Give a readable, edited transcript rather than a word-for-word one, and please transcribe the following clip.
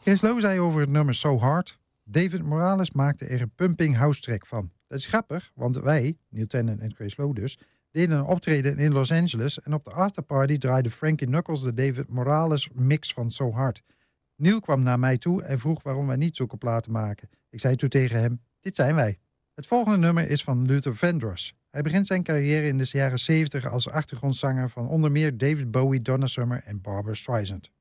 Chris Lowe zei over het nummer So Hard: David Morales maakte er een pumping house track van. Dat is grappig, want wij, Neil Tennant en Chris Lowe dus, deden een optreden in Los Angeles en op de afterparty draaide Frankie Knuckles de David Morales mix van So Hard. Neil kwam naar mij toe en vroeg waarom wij niet zulke platen maken. Ik zei toen tegen hem: dit zijn wij. Het volgende nummer is van Luther Vandross. Hij begint zijn carrière in de jaren 70 als achtergrondzanger van onder meer David Bowie, Donna Summer en Barbra Streisand.